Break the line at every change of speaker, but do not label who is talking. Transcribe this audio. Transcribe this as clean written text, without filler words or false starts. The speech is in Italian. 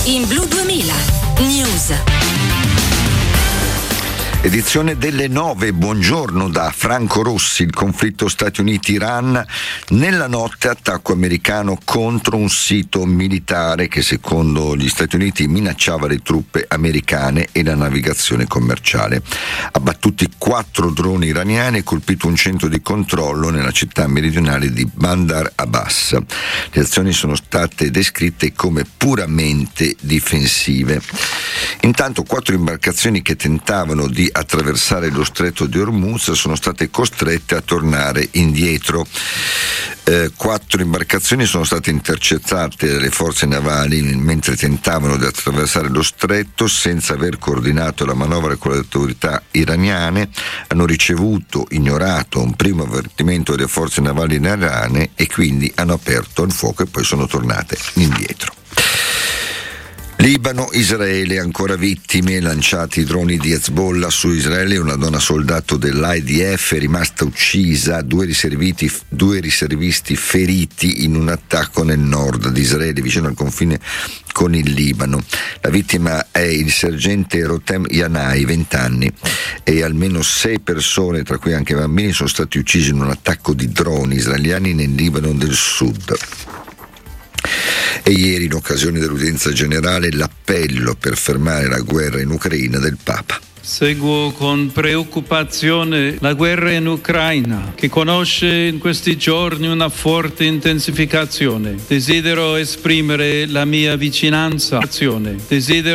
in Blu 2000 News.
Edizione delle 9, buongiorno da Franco Rossi. Il conflitto Stati Uniti-Iran, nella notte attacco americano contro un sito militare che secondo gli Stati Uniti minacciava le truppe americane e la navigazione commerciale. Abbattuti 4 droni iraniani e colpito un centro di controllo nella città meridionale di Bandar Abbas. Le azioni sono state descritte come puramente difensive. Intanto 4 imbarcazioni che tentavano di attraversare lo stretto di Hormuz sono state costrette a tornare indietro. 4 imbarcazioni sono state intercettate dalle forze navali mentre tentavano di attraversare lo stretto senza aver coordinato la manovra con le autorità iraniane. Hanno ignorato un primo avvertimento delle forze navali iraniane e quindi hanno aperto il fuoco e poi sono tornate indietro. Libano, Israele, ancora vittime, lanciati i droni di Hezbollah su Israele, una donna soldato dell'IDF è rimasta uccisa, 2 riservisti feriti in un attacco nel nord di Israele, vicino al confine con il Libano. La vittima è il sergente Rotem Yanai, 20 anni, e almeno 6 persone, tra cui anche bambini, sono stati uccisi in un attacco di droni israeliani nel Libano del Sud. E ieri, in occasione dell'udienza generale, l'appello per fermare la guerra in Ucraina del Papa.
Seguo con preoccupazione la guerra in Ucraina, che conosce in questi giorni una forte intensificazione. Desidero esprimere la mia vicinanza. Desidero